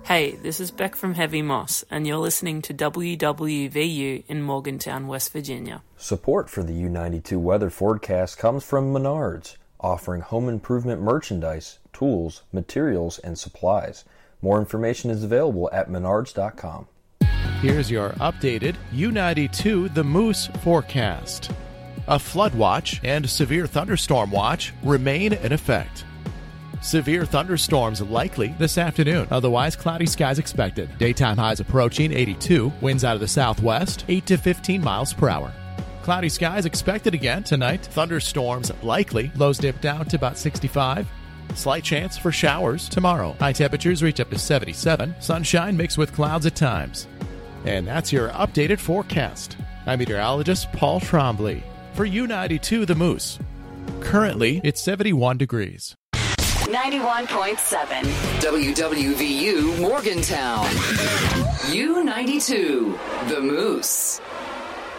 Hey, this is Beck from Heavy Moss, and you're listening to WWVU in Morgantown, West Virginia. Support for the U92 weather forecast comes from Menards, offering home improvement merchandise, tools, materials, and supplies. More information is available at menards.com. Here's your updated U92 The Moose forecast. A flood watch and severe thunderstorm watch remain in effect. Severe thunderstorms likely this afternoon. Otherwise, cloudy skies expected. Daytime highs approaching 82. Winds out of the southwest, 8 to 15 miles per hour. Cloudy skies expected again tonight. Thunderstorms likely. Lows dip down to about 65. Slight chance for showers tomorrow. High temperatures reach up to 77. Sunshine mixed with clouds at times. And that's your updated forecast. I'm meteorologist Paul Trombley for U92 The Moose. Currently, it's 71 degrees. 91.7 WWVU Morgantown. U92 The Moose.